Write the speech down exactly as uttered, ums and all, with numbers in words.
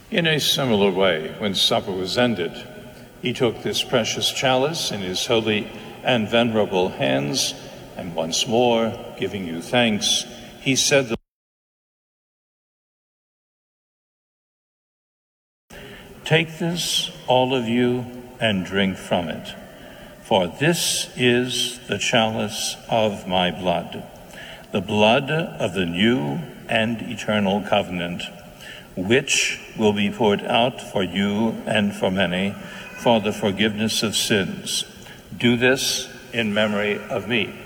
In a similar way, when supper was ended, he took this precious chalice in his holy and venerable hands, and once more, giving you thanks, he said, "Take this, all of you, and drink from it, for this is the chalice of my blood, the blood of the new and eternal covenant, which will be poured out for you and for many for the forgiveness of sins. Do this in memory of me."